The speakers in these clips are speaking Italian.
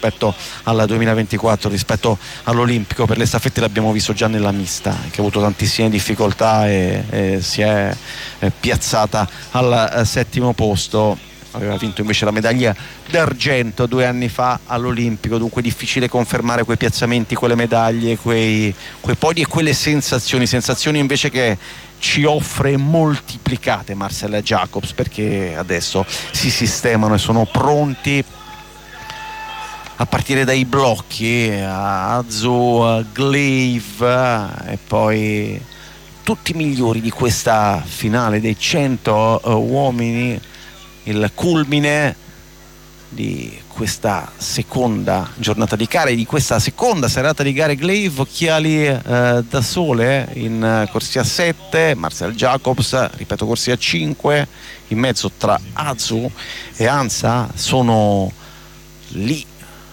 rispetto al 2024, rispetto all'Olimpico. Per le staffette l'abbiamo visto già nella mista, che ha avuto tantissime difficoltà e si è piazzata al settimo posto. Aveva vinto invece la medaglia d'argento 2 anni fa all'Olimpico, dunque difficile confermare quei piazzamenti, quelle medaglie, quei podi e quelle sensazioni invece che ci offre moltiplicate Marcel Jacobs, perché adesso si sistemano e sono pronti a partire dai blocchi, Azu, Glaive e poi tutti i migliori di questa finale dei 100 uomini, il culmine di questa seconda giornata di gare, di questa seconda serata di gare. Glaive, occhiali da sole in corsia 7, Marcel Jacobs, ripeto, corsia 5, in mezzo tra Azu e Ansa sono lì.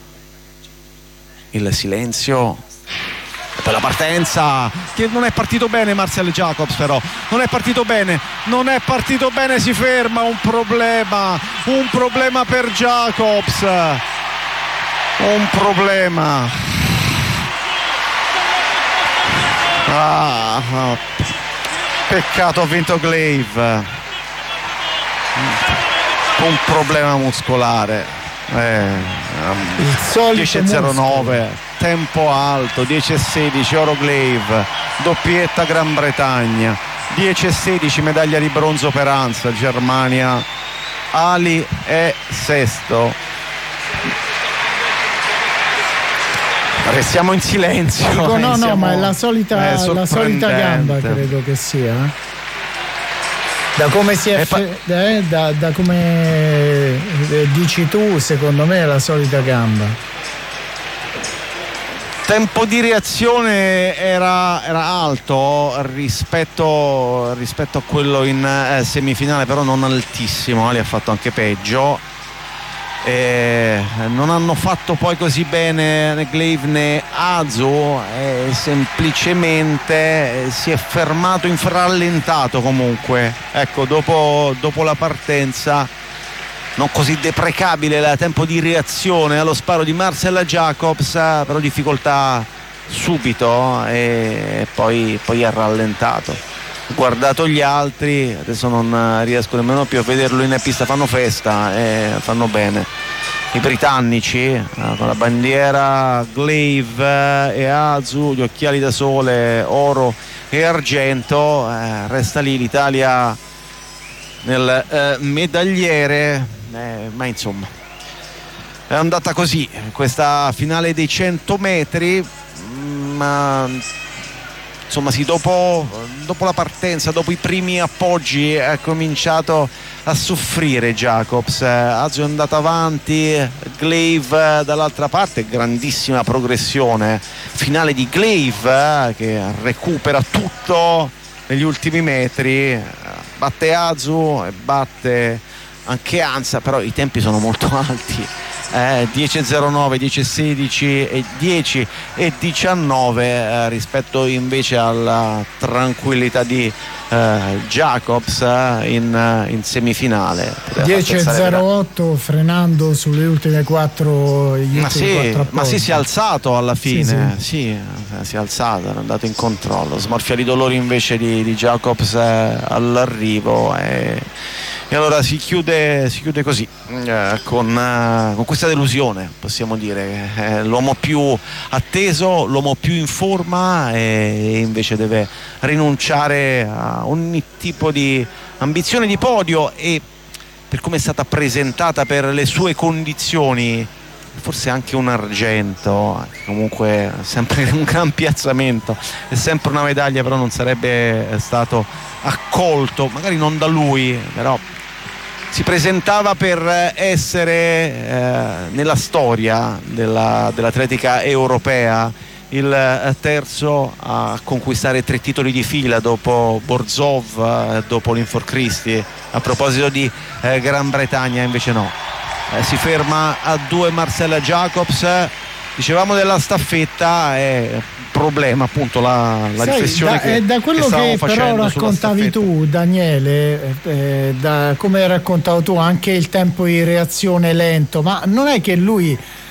Il silenzio per la partenza, che non è partito bene Marcel Jacobs, però non è partito bene, si ferma, un problema per Jacobs, un problema. Peccato, ha vinto Glaive, un problema muscolare. 10.09, tempo alto, 10.16 oro Glaive, doppietta Gran Bretagna, 10.16 medaglia di bronzo per Ansa, Germania. Ali è sesto. Restiamo in silenzio. No, ma è la solita gamba, credo che sia. Da come si è da come dici tu, secondo me è la solita gamba. Tempo di reazione era alto rispetto a quello in semifinale, però non altissimo. Ali ha fatto anche peggio. Non hanno fatto poi così bene né Glaive né Azu, semplicemente si è fermato rallentato comunque, ecco, dopo la partenza non così deprecabile il tempo di reazione allo sparo di Marcel Jacobs, però difficoltà subito e poi ha rallentato. Guardato gli altri, adesso non riesco nemmeno più a vederlo in pista, fanno festa e fanno bene i britannici, con la bandiera Glaive e Azu, gli occhiali da sole oro e argento. Resta lì l'Italia nel medagliere, ma insomma è andata così questa finale dei 100 metri, ma insomma sì, dopo la partenza, dopo i primi appoggi è cominciato a soffrire Jacobs. Azu è andato avanti, Glaive dall'altra parte, grandissima progressione finale di Glaive che recupera tutto negli ultimi metri, batte Azu e batte anche Ansa, però i tempi sono molto alti. 10.09, 10.16 e 10.19 rispetto invece alla tranquillità di Jacobs in semifinale. 10.08 frenando sulle ultime 4. Ma si è alzato alla fine, si è alzato, è andato in controllo, smorfia di dolori invece di Jacobs all'arrivo e allora si chiude così, con questa delusione, possiamo dire. L'uomo più atteso, l'uomo più in forma, e invece deve rinunciare a ogni tipo di ambizione di podio, e per come è stata presentata, per le sue condizioni, forse anche un argento, comunque sempre un gran piazzamento, è sempre una medaglia, però non sarebbe stato accolto, magari non da lui, però si presentava per essere nella storia dell'atletica europea il terzo a conquistare 3 titoli di fila dopo Borzov, dopo Linford Christie. A proposito di Gran Bretagna, invece no, si ferma a 2 Marcel Jacobs. Dicevamo della staffetta, è problema appunto la riflessione da quello che però raccontavi tu, Daniele, da come hai raccontato tu, anche il tempo di reazione lento, ma non è che lui